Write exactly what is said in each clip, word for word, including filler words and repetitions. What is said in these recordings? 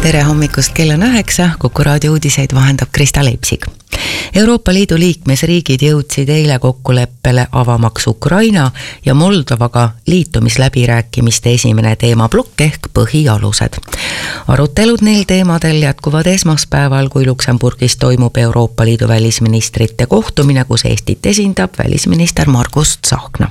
Tere hommikust, kell on üheksa, Kuku raadio uudiseid vahendab Krista Leipsik. Euroopa Liidu liikmesriigid jõudsid eile kokkuleppele avamaks Ukraina ja Moldovaga liitumisläbirääkimiste esimene teemaplokk ehk põhialused. Arutelud neil teemadel jätkuvad esmaspäeval, kui Luksemburgis toimub Euroopa Liidu välisministrite kohtumine, kus Eestit esindab välisminister Margus Tsahkna.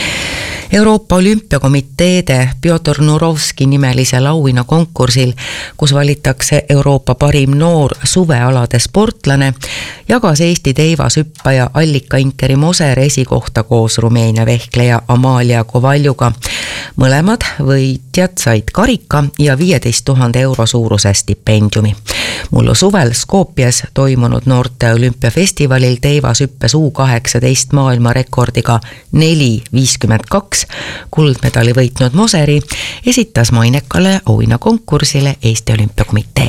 Euroopa Olümpiakomiteede Piotr Nurovski nimelisel auhinna konkursil, kus valitakse Euroopa parim noor suvealade sportlane, jagas Eesti teivashüppaja Allika Inkeri Moser esikohta koos Rumeenia vehkleja Amalia Kovaljuga. Mõlemad võitjad said karika ja viieteist tuhande euro suuruse stipendiumi. Mullu suvel Skopjes toimunud noorte olümpiafestivalil teivashüppes U kaheksateist maailmarekordiga neli viiskümmend kaks kuldmedali võitnud Moseri esitas mainekale auhinna konkursile Eesti Olümpiakomitee.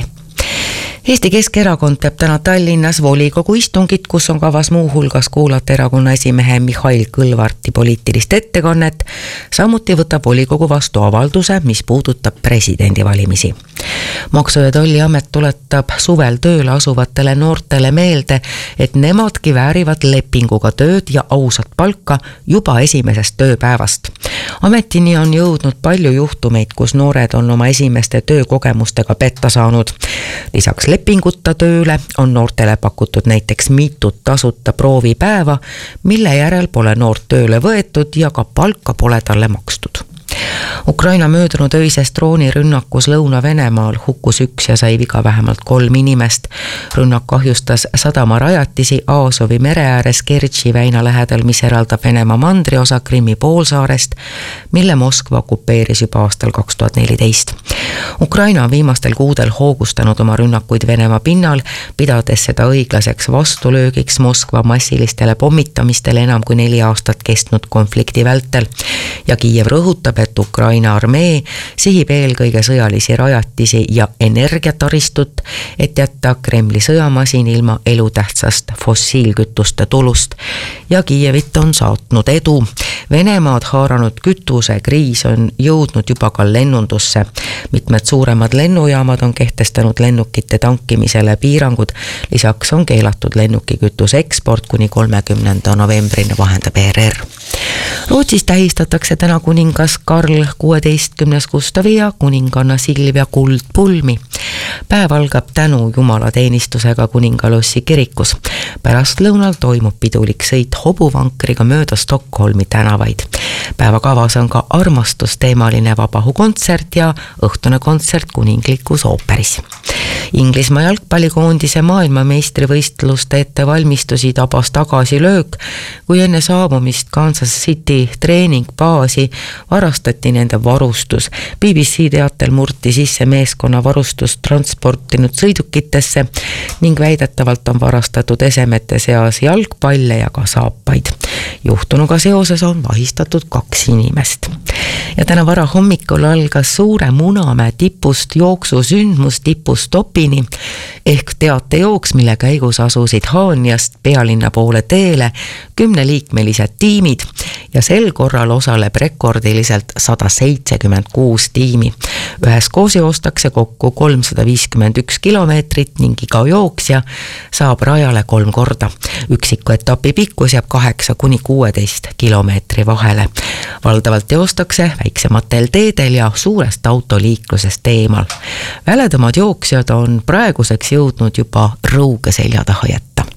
Eesti Keskerakond peab täna Tallinnas volikogu istungit, kus on kavas muu hulgas kuulata erakonna esimehe Mihhail Kõlvarti poliitilist ettekannet. Samuti võtab volikogu vastu avalduse, mis puudutab presidendivalimisi. Maksu- ja Tolliamet tuletab suvel tööle asuvatele noortele meelde, et nemadki väärivad lepinguga tööd ja ausat palka juba esimesest tööpäevast. Ametini on jõudnud palju juhtumeid, kus noored on oma esimeste töökogemustega petta saanud. Lisaks lepinguta tööle on noortele pakutud näiteks mitut tasuta proovipäeva, mille järel pole noort tööle võetud ja ka palka pole talle makstud. Ukraina möödunud öises droonirünnakus Lõuna-Venemaal hukkus üks ja sai viga vähemalt kolm inimest. Rünnak kahjustas sadamarajatisi Aasovi mere ääres Kertši väina lähedal, mis eraldab Venemaa mandriosa Krimmi poolsaarest, mille Moskva okupeeris juba aastal kaks tuhat neliteist. Ukraina on viimastel kuudel hoogustanud oma rünnakuid Venemaa pinnal, pidades seda õiglaseks vastulöögiks Moskva massilistele pommitamistele enam kui neli aastat kestnud konflikti vältel. Ja Kiiev rõhutab, et Ukraina armee sihib eelkõige sõjalisi rajatisi ja energiataristut, et jätta Kremli sõjamasin ilma elutähtsast fossiilkütuste tulust. Ja Kiievit on saatnud edu. Venemaad haaranud kütuse kriis on jõudnud juba ka lennundusse. Mitmed suuremad lennujaamad on kehtestanud lennukite tankimisele piirangud. Lisaks on keelatud lennukikütuse eksport kuni kolmekümnenda novembrini, vahendab E R R. Rootsis tähistatakse täna kuningas Karl kuueteistkümnes Gustavi ja kuninganna Silvia kuldpulmi. Päev algab tänu jumalateenistusega kuningalossi kirikus. Pärast lõunal toimub pidulik sõit hobuvankriga mööda Stockholmi tänavaid. Päeva kavas on ka armastusteemaline vabahukontsert ja õhtune kontsert kuninglikus ooperis. Inglismaa jalgpallikoondise maailmameistrivõistluste ettevalmistusi tabas tagasi löök, kui enne saabumist Kansas City treeningbaasi varastati nende varustus. B B C teatel murti sisse meeskonna varustust transportinud sõidukitesse ning väidetavalt on varastatud esemete seas jalgpalle ja ka saapaid. Juhtunuga seoses on vahistatud kaks inimest. Ja täna vara hommikul algas Suure Munamäe tipust jooksusündmus tipustopini ehk teatejooks, mille käigus asusid Haanjast pealinna poole teele kümneliikmelised tiimid ja sel korral osaleb rekordiliselt sada seitsekümmend kuus tiimi. Üheskoos joostakse kokku kolmsada viiskümmend üks kilomeetrit ning iga jooksja saab rajale kolm korda. Üksiku etapi pikkus jääb kaheksa kuni kuueteist kilomeetri vahele. Valdavalt joostakse väiksematel teedel ja suurest autoliiklusest eemal. Väledamad jooksjad on praeguseks jõudnud juba rõuge selja taha jätta.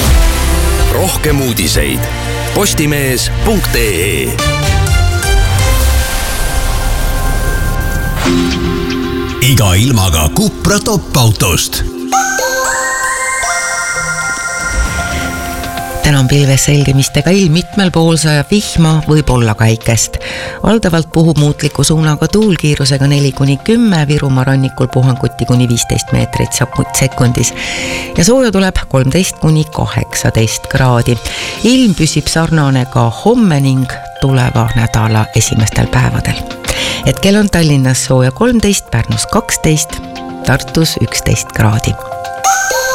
Rohkem uudiseid postimees punkt ee. Iga ilmaga Cupra top-autost. Täna on pilves selgemistega ilm, mitmel pool sajab vihma, võib olla käikest. Valdavalt puhub muutliku suunaga tuulkiirusega neli kuni kümme, Virumaa rannikul puhanguti kuni viisteist meetrit sekundis. Ja sooja tuleb kolmteist kuni kaheksateist kraadi. Ilm püsib sarnane ka homme ning tuleva nädala esimestel päevadel. Hetkel on Tallinnas sooja kolmteist, Pärnus kaksteist, Tartus üksteist kraadi.